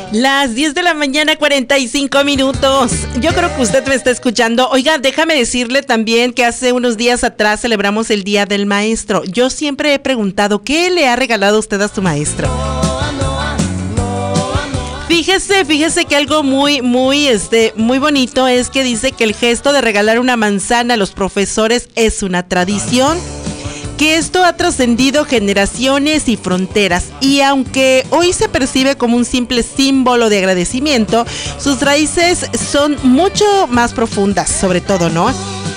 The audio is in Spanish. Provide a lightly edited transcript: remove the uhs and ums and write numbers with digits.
Las 10 de la mañana, 45 minutos. Yo creo que usted me está escuchando. Oiga, déjame decirle también que hace unos días atrás celebramos el Día del Maestro. Yo siempre he preguntado, ¿qué le ha regalado usted a su maestro? Fíjese que algo muy bonito es que dice que el gesto de regalar una manzana a los profesores es una tradición, que esto ha trascendido generaciones y fronteras, y aunque hoy se percibe como un simple símbolo de agradecimiento, sus raíces son mucho más profundas, sobre todo, ¿no?